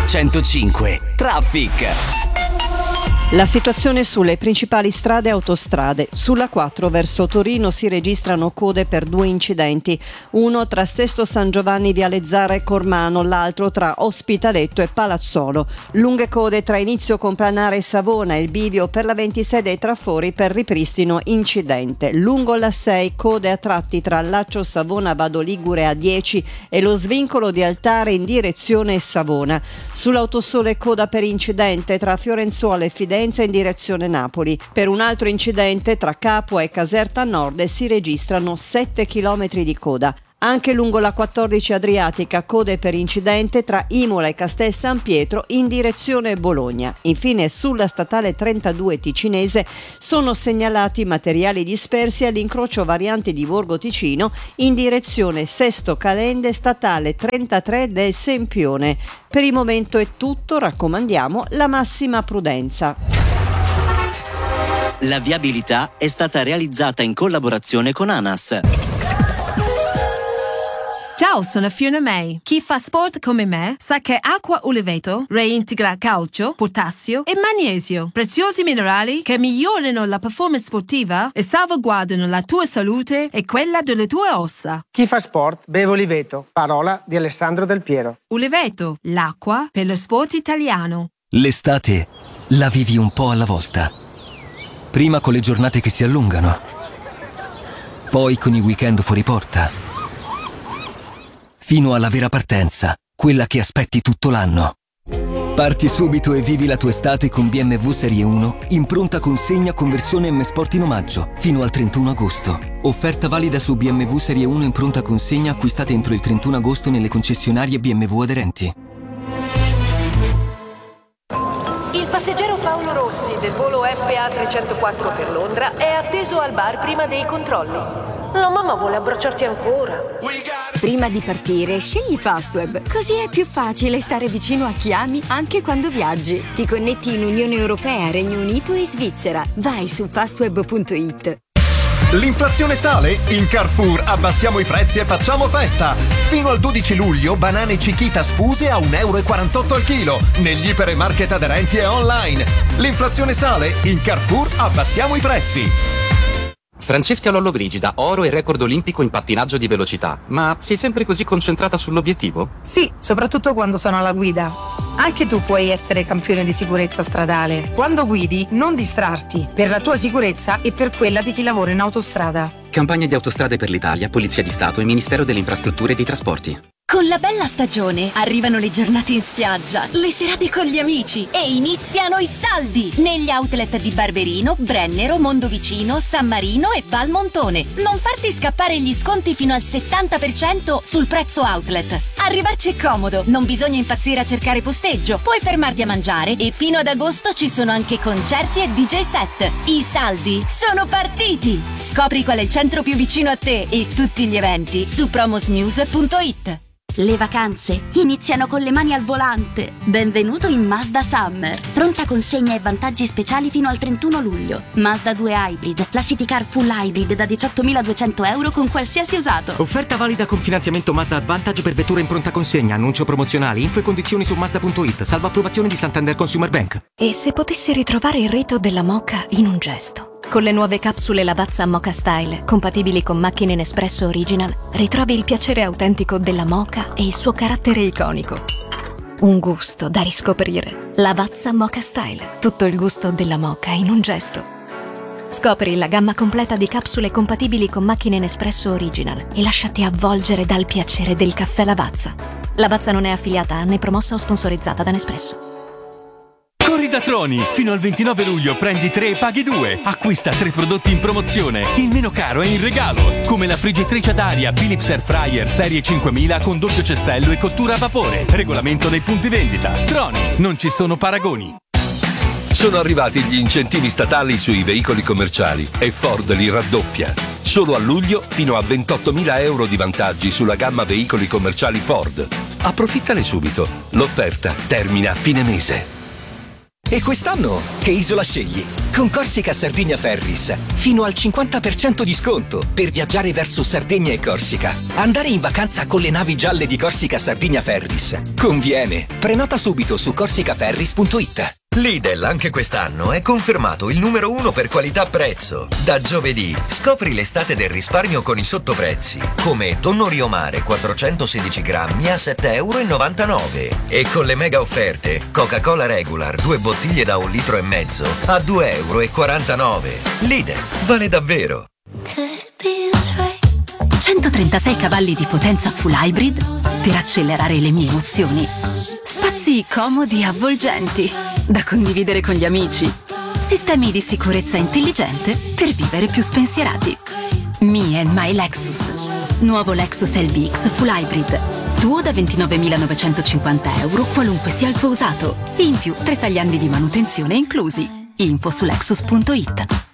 105 Traffic. La situazione sulle principali strade e autostrade. Sulla 4 verso Torino si registrano code per 2 incidenti, uno tra Sesto San Giovanni Viale Zara e Cormano, l'altro tra Ospitaletto e Palazzolo. Lunghe code tra Inizio Complanare e Savona e il bivio per la 26 dei Trafori per ripristino incidente. Lungo la 6 code a tratti tra Laccio Savona Vado Ligure A10 e lo svincolo di Altare in direzione Savona. Sull'Autosole coda per incidente tra Fiorenzuola e Fidenza in direzione Napoli. Per un altro incidente tra Capua e Caserta Nord si registrano 7 km di coda. Anche lungo la 14 Adriatica code per incidente tra Imola e Castel San Pietro in direzione Bologna. Infine sulla statale 32 ticinese sono segnalati materiali dispersi all'incrocio variante di Borgo Ticino in direzione Sesto Calende statale 33 del Sempione. Per il momento è tutto, raccomandiamo la massima prudenza. La viabilità è stata realizzata in collaborazione con ANAS. Ciao, sono Fiona May. Chi fa sport come me sa che acqua Uliveto reintegra calcio, potassio e magnesio, preziosi minerali che migliorano la performance sportiva e salvaguardano la tua salute e quella delle tue ossa. Chi fa sport beve Uliveto, parola di Alessandro Del Piero. Uliveto, l'acqua per lo sport italiano. L'estate la vivi un po' alla volta. Prima con le giornate che si allungano, poi con i weekend fuori porta, fino alla vera partenza, quella che aspetti tutto l'anno. Parti subito e vivi la tua estate con BMW Serie 1 in pronta consegna con versione M Sport in omaggio fino al 31 agosto. Offerta valida su BMW Serie 1 in pronta consegna acquistate entro il 31 agosto nelle concessionarie BMW aderenti. Il passeggero Paolo Rossi del volo FA 304 per Londra è atteso al bar prima dei controlli. La mamma vuole abbracciarti ancora. Prima di partire, scegli Fastweb, così è più facile stare vicino a chi ami anche quando viaggi. Ti connetti in Unione Europea, Regno Unito e Svizzera. Vai su fastweb.it. L'inflazione sale? In Carrefour abbassiamo i prezzi e facciamo festa! Fino al 12 luglio banane Chiquita sfuse a 1,48 € al chilo, negli ipermarket aderenti e online. L'inflazione sale? In Carrefour abbassiamo i prezzi! Francesca Lollobrigida, oro e record olimpico in pattinaggio di velocità. Ma sei sempre così concentrata sull'obiettivo? Sì, soprattutto quando sono alla guida. Anche tu puoi essere campione di sicurezza stradale. Quando guidi, non distrarti, per la tua sicurezza e per quella di chi lavora in autostrada. Campagna di Autostrade per l'Italia, Polizia di Stato e Ministero delle Infrastrutture e dei Trasporti. Con la bella stagione arrivano le giornate in spiaggia, le serate con gli amici e iniziano i saldi negli outlet di Barberino, Brennero, Mondovicino, San Marino e Valmontone. Non farti scappare gli sconti fino al 70% sul prezzo outlet. Arrivarci è comodo, non bisogna impazzire a cercare posteggio, puoi fermarti a mangiare e fino ad agosto ci sono anche concerti e DJ set. I saldi sono partiti! Scopri qual è il centro più vicino a te e tutti gli eventi su promosnews.it. Le vacanze iniziano con le mani al volante. Benvenuto in Mazda Summer. Pronta consegna e vantaggi speciali fino al 31 luglio. Mazda 2 Hybrid, la City Car Full Hybrid da 18.200 € con qualsiasi usato. Offerta valida con finanziamento Mazda Advantage per vetture in pronta consegna. Annuncio promozionale. Info e condizioni su Mazda.it. Salvo approvazione di Santander Consumer Bank. E se potessi ritrovare il rito della moka in un gesto? Con le nuove capsule Lavazza Moka Style, compatibili con macchine Nespresso Original, ritrovi il piacere autentico della moka e il suo carattere iconico. Un gusto da riscoprire. Lavazza Moka Style, tutto il gusto della moka in un gesto. Scopri la gamma completa di capsule compatibili con macchine Nespresso Original e lasciati avvolgere dal piacere del caffè Lavazza. Lavazza non è affiliata né promossa o sponsorizzata da Nespresso. Corri da Troni! Fino al 29 luglio prendi 3 e paghi 2. Acquista 3 prodotti in promozione. Il meno caro è in regalo. Come la friggitrice ad aria Philips Air Fryer serie 5000 con doppio cestello e cottura a vapore. Regolamento dei punti vendita. Troni, non ci sono paragoni. Sono arrivati gli incentivi statali sui veicoli commerciali e Ford li raddoppia. Solo a luglio fino a 28.000 € di vantaggi sulla gamma veicoli commerciali Ford. Approfittane subito. L'offerta termina a fine mese. E quest'anno che isola scegli? Con Corsica Sardigna Ferris, fino al 50% di sconto per viaggiare verso Sardegna e Corsica. Andare in vacanza con le navi gialle di Corsica Sardigna Ferris conviene. Prenota subito su corsicaferris.it. Lidl anche quest'anno è confermato il numero 1 per qualità-prezzo. Da giovedì scopri l'estate del risparmio con i sottoprezzi, come tonno Rio Mare 416 grammi a €7,99 e con le mega offerte Coca-Cola Regular 2 bottiglie da 1,5 litri a €2,49. Lidl, vale davvero. 136 cavalli di potenza full hybrid per accelerare le mie emozioni. Spazi comodi e avvolgenti da condividere con gli amici. Sistemi di sicurezza intelligente per vivere più spensierati. Me and my Lexus. Nuovo Lexus LBX full hybrid. Tuo da €29.950, qualunque sia il tuo usato. In più 3 tagliandi di manutenzione inclusi. Info su lexus.it.